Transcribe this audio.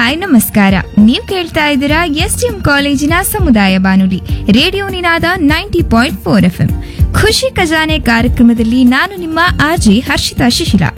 Hi ನಮಸ್ಕಾರ. ನೀವು ಕೇಳ್ತಾ ಇದ್ದೀರಾ ಎಸ್ಟಿಎಂ ಕಾಲೇಜಿನ ಸಮುದಾಯ ಬಾನುಲಿ ರೇಡಿಯೋ ನಿನಾದ 90.4 FM. ಖುಷಿ ಖಜಾನೆ ಕಾರ್ಯಕ್ರಮದಲ್ಲಿ ನಾನು ನಿಮ್ಮ ಆರ್ಜೆ ಹರ್ಷಿತಾ ಶಿಶಿಲ.